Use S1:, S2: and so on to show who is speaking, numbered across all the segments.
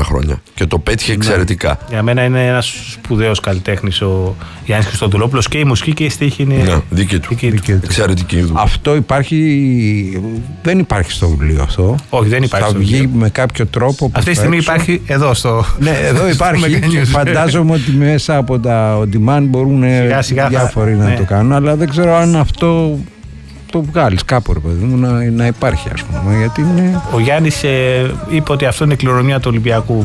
S1: πολλά χρόνια και το πέτυχε εξαιρετικά.
S2: Για μένα είναι ένας σπουδαίος καλλιτέχνης ο Γιάννης Χριστοδουλόπουλος, και η μουσική και η στίχη είναι
S1: δική του. Εξαιρετική.
S3: Αυτό δεν υπάρχει στο βιβλίο αυτό.
S2: Όχι, δεν υπάρχει.
S3: Θα βγει με κάποιο τρόπο.
S2: Αυτή τη στιγμή υπάρχει εδώ στο.
S3: Ναι, εδώ υπάρχει. Και φαντάζομαι ότι μέσα από τα on demand μπορούν διάφοροι να το κάνουν, αλλά δεν ξέρω αν αυτό το βγάλεις κάπου, ρε παιδί μου, να υπάρχει, ας πούμε, γιατί είναι...
S2: Ο Γιάννης είπε ότι αυτό είναι κληρονομιά του Ολυμπιακού.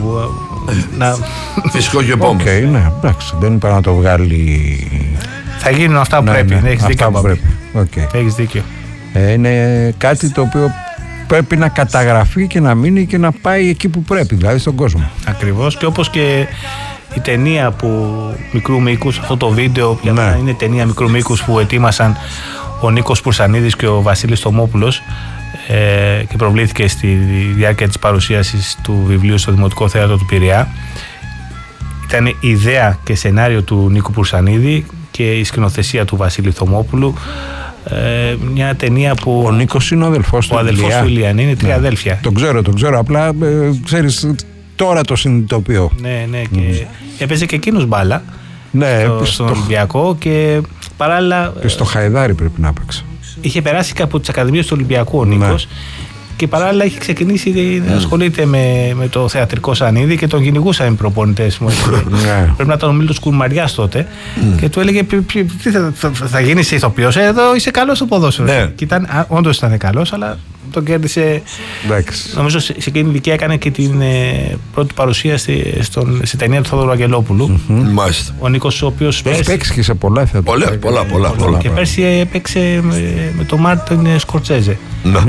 S1: Φυσικό και επόμενο.
S3: Ναι, εντάξει, δεν είπα να το βγάλει...
S2: Θα γίνουν αυτά που πρέπει, έχεις δίκιο. Έχεις δίκιο.
S3: Είναι κάτι το οποίο πρέπει να καταγραφεί και να μείνει και να πάει εκεί που πρέπει, δηλαδή στον κόσμο.
S2: Ακριβώς, και όπως και η ταινία που μικρού μήκους, αυτό το βίντεο είναι ταινία μικρού μήκους που ετοίμασαν ο Νίκος Πουρσανίδης και ο Βασίλης Τομόπουλος και προβλήθηκε στη διάρκεια της παρουσίασης του βιβλίου στο Δημοτικό Θέατρο του Πειραιά. Ήταν ιδέα και σενάριο του Νίκου Πουρσανίδη και η σκηνοθεσία του Βασίλη Θωμόπουλου. Μια ταινία που...
S3: Ο Νίκος είναι ο αδελφός του Ηλία.
S2: Ο αδελφός του Ηλία, είναι τρία αδέλφια.
S3: Το ξέρω, απλά ξέρεις, τώρα το συνειδητοποιώ.
S2: Ναι, και έπαιζε και εκείνος μπάλα στον Ολυμπιακό και παράλληλα...
S3: Και στο Χαϊδάρι πρέπει να έπαιξε.
S2: Είχε περάσει και από τις ακαδημίες του Ολυμπιακού ο Νίκος. Και παράλληλα έχει ξεκινήσει να ασχολείται με το θεατρικό σανίδι και τον κυνηγούσαν οι προπονητές μου. Πρέπει να ήταν ο Μίλτος Κουρμαριάς τότε. Και του έλεγε: θα γίνεις ηθοποιός, εδώ είσαι καλός στο ποδόσφαιρο. Και όντως ήταν καλός, αλλά τον κέρδισε. Νομίζω σε εκείνη την ηλικία έκανε και την πρώτη παρουσία στη ταινία του Θόδωρου Αγγελόπουλου. Ο Νίκος, ο οποίος
S3: παίξει και σε πολλά θεατρικά.
S1: Πολλά.
S2: Και πέρσι έπαιξε με τον Μάρτιν Σκορτσέζε.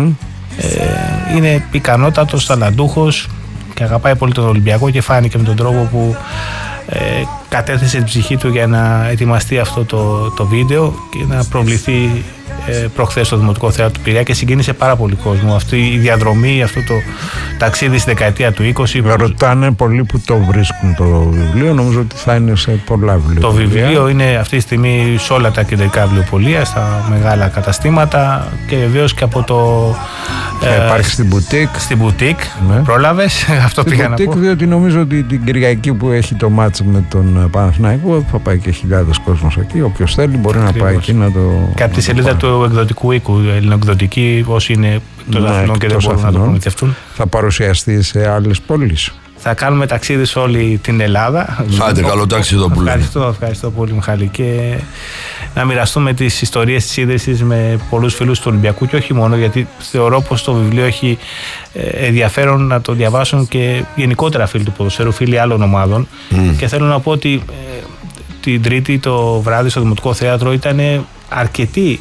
S2: Είναι ικανότατος, ταλαντούχος και αγαπάει πολύ τον Ολυμπιακό και φάνηκε με τον τρόπο που κατέθεσε την ψυχή του για να ετοιμαστεί αυτό το βίντεο και να προβληθεί προχθές στο Δημοτικό Θέατρο του Πειραιά και συγκίνησε πάρα πολύ κόσμο. Αυτή η διαδρομή, αυτό το ταξίδι στη δεκαετία του 20.
S3: Ρωτάνε πολλοί που το βρίσκουν το βιβλίο, νομίζω ότι θα είναι σε πολλά βιβλία.
S2: Το βιβλίο είναι αυτή τη στιγμή σε όλα τα κεντρικά βιβλιοπωλεία, στα μεγάλα καταστήματα και βεβαίως και από το...
S3: υπάρχει στην μπουτίκ.
S2: Στην μπουτίκ, πρόλαβες, αυτό πήγα να πω.
S3: Διότι νομίζω ότι την Κυριακή που έχει το μάτς με τον Παναθηναϊκό θα πάει και χιλιάδες κόσμος εκεί. Όποιος θέλει μπορεί να πάει εκεί να το...
S2: Και από τη σελίδα του εκδοτικού οίκου, ελληνοεκδοτική, όσοι είναι εκτός Αθηνών και δεν μπορούν να το προμηθευτούν.
S3: Θα παρουσιαστεί σε άλλες πόλεις.
S2: Θα κάνουμε ταξίδι σε όλη την Ελλάδα.
S1: Άντε, καλό ταξίδι που λέμε.
S2: Ευχαριστώ πολύ, Μιχάλη. Και να μοιραστούμε τις ιστορίες της ίδρυσης με πολλούς φίλους του Ολυμπιακού και όχι μόνο, γιατί θεωρώ πως το βιβλίο έχει ενδιαφέρον να το διαβάσουν και γενικότερα φίλοι του ποδοσφαίρου, φίλοι άλλων ομάδων. Και θέλω να πω ότι την Τρίτη το βράδυ στο Δημοτικό Θέατρο ήταν αρκετοί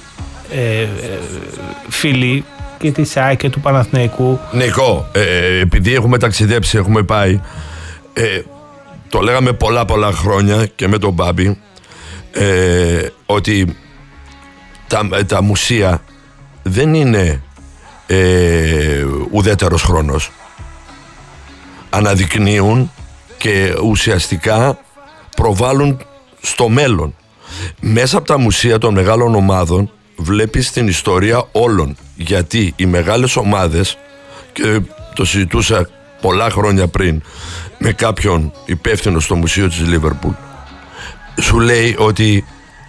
S2: φίλοι και της ΑΕΚ και του Παναθηναϊκού.
S1: Νικό, επειδή έχουμε ταξιδέψει, έχουμε πάει, το λέγαμε πολλά χρόνια και με τον Μπάμπη, ότι τα μουσεία δεν είναι ουδέτερος χρόνος. Αναδεικνύουν και ουσιαστικά προβάλλουν στο μέλλον. Μέσα από τα μουσεία των μεγάλων ομάδων βλέπεις την ιστορία όλων, γιατί οι μεγάλες ομάδες, και το συζητούσα πολλά χρόνια πριν με κάποιον υπεύθυνο στο μουσείο της Λίβερπουλ, σου λέει ότι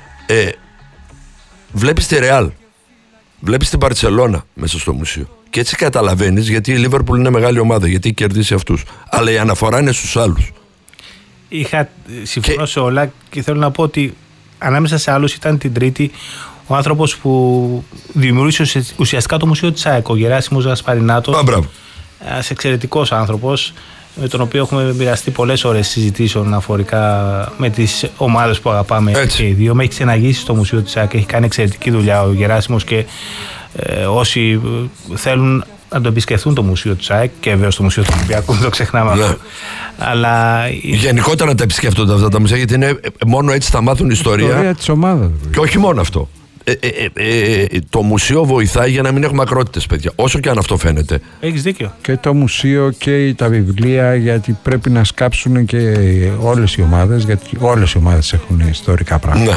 S1: βλέπεις τη Ρεάλ, βλέπεις την Μπαρτσελώνα μέσα στο μουσείο και έτσι καταλαβαίνεις γιατί η Λίβερπουλ είναι μεγάλη ομάδα, γιατί κερδίσει αυτούς, αλλά η αναφορά είναι στους άλλους.
S2: Συμφωνώ σε όλα και θέλω να πω ότι ανάμεσα σε άλλους ήταν την Τρίτη ο άνθρωπος που δημιούργησε ουσιαστικά το Μουσείο της ΑΕΚ, ο Γεράσιμος Γασπαρινάτος. Ένας εξαιρετικός άνθρωπος, με τον οποίο έχουμε μοιραστεί πολλές ώρες συζητήσεων αφορικά με τις ομάδες που αγαπάμε και οι δύο. Με έχει ξεναγήσει στο Μουσείο της ΑΕΚ, έχει κάνει εξαιρετική δουλειά ο Γεράσιμος και όσοι θέλουν να το επισκεφθούν το Μουσείο της ΑΕΚ και βέβαια στο Μουσείο του Ολυμπιακού, δεν το ξεχνάμε αυτό. Αλλά...
S1: Γενικότερα τα επισκέφτονται αυτά τα μουσεία, γιατί είναι, μόνο έτσι θα μάθουν ιστορία
S3: της ομάδας.
S1: Και όχι μόνο αυτό. Το μουσείο βοηθάει για να μην έχουμε ακρότητες, παιδιά, όσο και αν αυτό φαίνεται.
S2: Έχεις δίκιο.
S3: Και το μουσείο και τα βιβλία, γιατί πρέπει να σκάψουν και όλες οι ομάδες, γιατί όλες οι ομάδες έχουν ιστορικά πράγματα.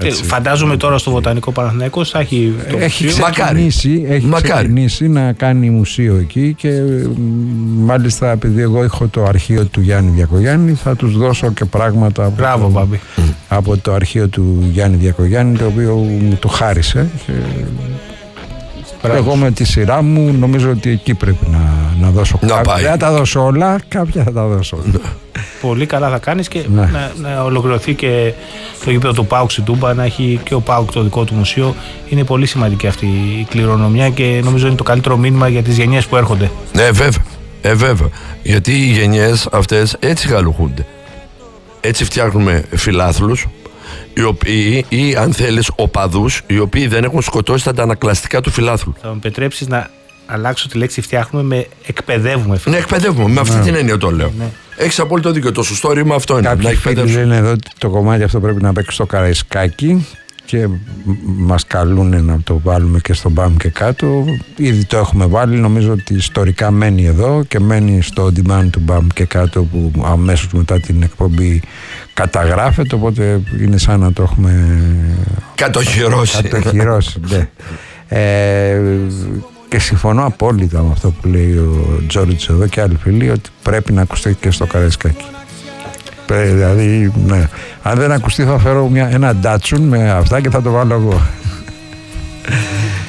S2: Φαντάζομαι τώρα στο Βοτανικό Παναθηναϊκός θα έχει το
S3: ξεκινήσει να κάνει μουσείο εκεί και μάλιστα επειδή εγώ έχω το αρχείο του Γιάννη Διακογιάννη θα τους δώσω και πράγματα από το αρχείο του Γιάννη Διακογιάννη το οποίο μου το χάρισε και εγώ με τη σειρά μου νομίζω ότι εκεί πρέπει να δώσω κάποια. Δεν θα τα δώσω όλα, κάποια θα τα δώσω.
S2: Πολύ καλά θα κάνεις και να ολοκληρωθεί και το γήπεδο του ΠΑΟΚ στην Τούμπα, να έχει και ο ΠΑΟΚ το δικό του μουσείο. Είναι πολύ σημαντική αυτή η κληρονομιά και νομίζω είναι το καλύτερο μήνυμα για τις γενιές που έρχονται.
S1: Ναι, βέβαια. Γιατί οι γενιές αυτές έτσι γαλουχούνται. Έτσι φτιάχνουμε φιλάθλους, οι οποίοι, ή αν θέλεις οπαδούς, οι οποίοι δεν έχουν σκοτώσει τα αντανακλαστικά του φιλάθλου.
S2: Θα μου επιτρέψεις να αλλάξω τη λέξη φτιάχνουμε με εκπαιδεύουμε.
S1: Ναι, εκπαιδεύουμε. Με αυτή την έννοια το λέω. Ναι. Έχεις απόλυτο δίκιο. Το σωστό ρήμα αυτό είναι.
S3: Κάποιοι φίλοι λένε εδώ ότι το κομμάτι αυτό πρέπει να παίξει στο Καραϊσκάκι και μας καλούν να το βάλουμε και στο BAM και κάτω. Ήδη το έχουμε βάλει. Νομίζω ότι ιστορικά μένει εδώ και μένει στο on demand του BAM και κάτω που αμέσως μετά την εκπομπή καταγράφεται. Οπότε είναι σαν να το έχουμε
S1: κατοχυρώσει.
S3: Ναι. Και συμφωνώ απόλυτα με αυτό που λέει ο Τζόριτς εδώ και άλλοι φίλοι ότι πρέπει να ακουστεί και στο Καραϊσκάκι. Δηλαδή, ναι. Αν δεν ακουστεί θα φέρω ένα ντάτσουν με αυτά και θα το βάλω εγώ.